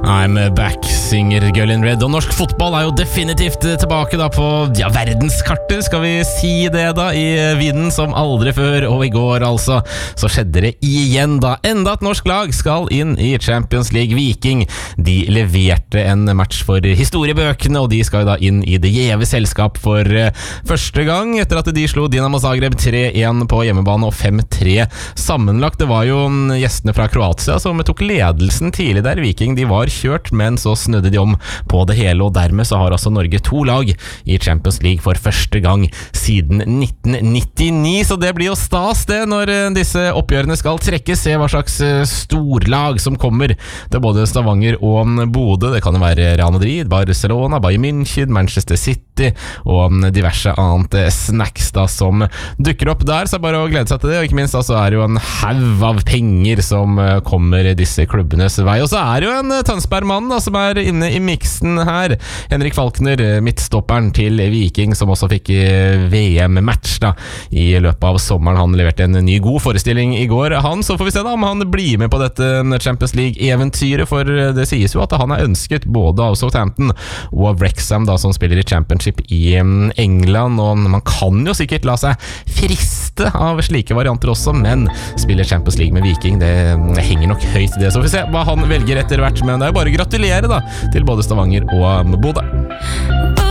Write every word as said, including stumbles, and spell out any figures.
I'm back, synger Girl in Red. Og norsk fotball er jo definitivt tilbake da på ja, verdenskartet, skal vi si det da, i vinden som aldri før. Og i går altså, så skjedde det igjen da. Enda et norsk lag skal inn i Champions League. Viking, de leverte en match for historiebøkene, og de skal da inn i det gjeve selskap for første gang, etter at de slo Dinamo Zagreb tre en på hjemmebane og fem tre sammenlagt. Det var jo gjestene fra Kroatia som tok ledelsen tidlig der. Viking, de var kjørt, men så snødde de om på det hele, og dermed så har altså Norge to lag i Champions League for første gang siden nitten nittini, så det blir jo stas det når disse oppgjørene skal trekkes. Se hva slags storlag som kommer til både Stavanger og Bodø. Det kan jo være Real Madrid, Barcelona, Bayern München, Manchester City og diverse annet snacks da som dukker opp der, så bare å glede seg til det. Og ikke minst da så er det jo en haug av penger som kommer disse klubbenes vei, og så er det jo en Tønsberg-mann da, som er inne i miksen her. Henrik Falkner, midtstopperen til Viking, som også fikk V M-match da i løpet av sommeren. Han leverte en ny god forestilling i går. Han, så får vi se da om han blir med på dette Champions League-eventyret, for det sies jo at han er ønsket både av Southampton og av Wrexham da, som spiller i Championship i England, og man kan jo sikkert la seg friste av slike varianter også, men spiller Champions League med Viking, det henger nok høyt det, så får vi se hva han velger etter hvert, men det er bare å gratulere da til både Stavanger og Bodø.